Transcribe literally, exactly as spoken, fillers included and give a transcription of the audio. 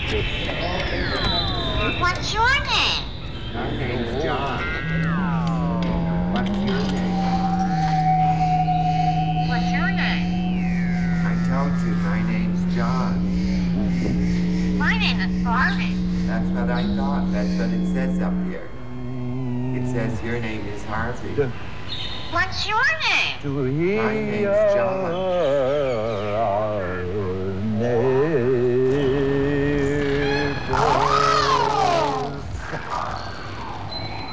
What's your name? My name's John. What's your name? What's your name? I told you, my name's John. My name is Barbie. That's what I thought. That's what it says up here. It says your name is Harvey. What's your name? My name's John.